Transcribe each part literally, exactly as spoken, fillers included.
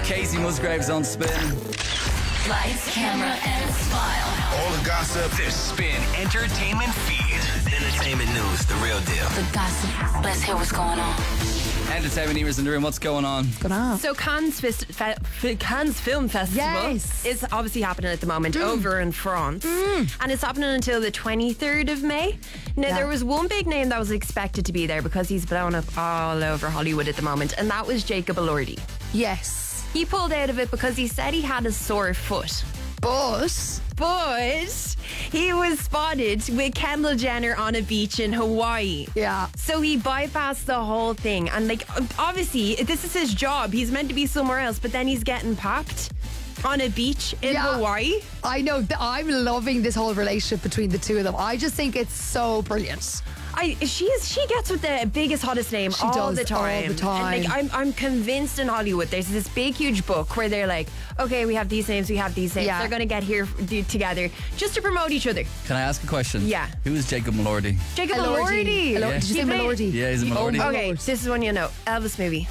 Casey Musgraves on Spin. Lights, camera, and smile. All the gossip. The Spin Entertainment Feed. Entertainment news, the real deal. The gossip. Let's hear what's going on. Entertainment ears in the room. What's going on? Good on. So Cannes, Fest- Fe- Cannes Film Festival Yes. is obviously happening at the moment over in France. And it's happening until the twenty-third of May. Now, Yeah. there was one big name that was expected to be there because he's blown up all over Hollywood at the moment, and that was Jacob Elordi. Yes. He pulled out of it because he said he had a sore foot. But But he was spotted with Kendall Jenner on a beach in Hawaii. yeah. So he bypassed the whole thing. And, like, obviously, this is his job. He's meant to be somewhere else, but then he's getting popped on a beach in Yeah. Hawaii. I know. th- I'm loving this whole relationship between the two of them. I just think it's so brilliant. I she is she gets with the biggest, hottest name She all does, the time. all the time. And, like, I'm I'm convinced in Hollywood there's this big, huge book where they're like, okay, we have these names, we have these names. Yeah. They're going to get here d- together just to promote each other. Can I ask a question? Yeah. Who is Jacob Elordi? Jacob Elordi. Elordi. Elor- Yeah. Did you He say played- Melody? Yeah, he's a Oh, Melody. my Okay, Lord. this is one you know. Elvis movie.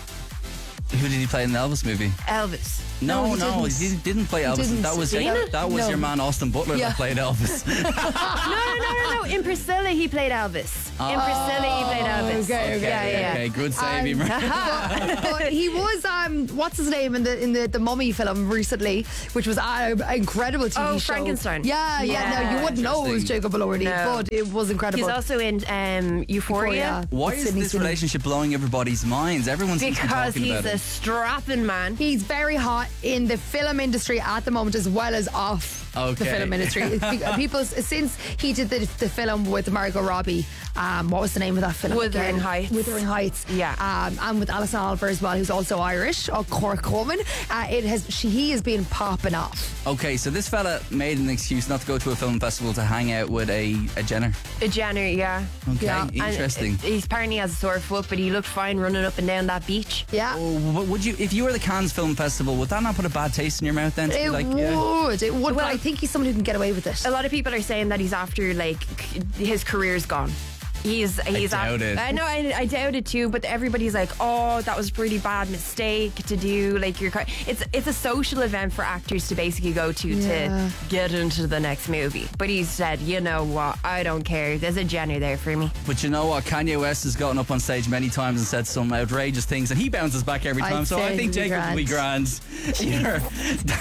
Who did he play in the Elvis movie? Elvis. No, No, he no, didn't. he didn't play Elvis. didn't. That was Dana? that was No. your man Austin Butler Yeah. that played Elvis. No, no, no, no, no. In Priscilla, he played Elvis. In Priscilla, he played Elvis. okay, okay, yeah, yeah, yeah. Okay, good save, Um, Emer. but, but he was um what's his name in the in the, the Mummy film recently, which was an incredible T V Oh, show. Frankenstein. Yeah, yeah. Yeah. No, you wouldn't know it was Interesting. Jacob Elordi, No. but it was incredible. He's also in um, Euphoria. Why With is Sydney this Sweeney. relationship blowing everybody's minds? Everyone's Because talking he's about a it. strapping man. He's very hot in the film industry at the moment, as well as off Okay. the film industry. It's be- People since he did the, the film with Margot Robbie. Um, what was the name of that film? Wuthering again? Heights. Wuthering Heights. Yeah. Um, and with Alison Oliver as well, who's also Irish, or Cork woman. Uh, it has. She, he has been popping off. Okay, so this fella made an excuse not to go to a film festival to hang out with a, a Jenner. A Jenner, yeah. Okay, Yeah. And interesting. he's apparently has a sore foot, but he looked fine running up and down that beach. Yeah. Oh, what would you, if you were the Cannes Film Festival, would that not put a bad taste in your mouth then? To be It like, yeah. would. It would. But Well, I think he's someone who can get away with it. A lot of people are saying that he's after, like, c- his career's gone. He's he's doubt af- it. I know I, I doubt it too, but everybody's like, oh, that was a pretty bad mistake to do. Like, your car- it's it's a social event for actors to basically go to Yeah. to get into the next movie. But he said, you know what, I don't care. There's a Jenner there for me. But you know what? Kanye West has gotten up on stage many times and said some outrageous things, and he bounces back every I'd time. So say I think it'd be Jacob will be grand. You're-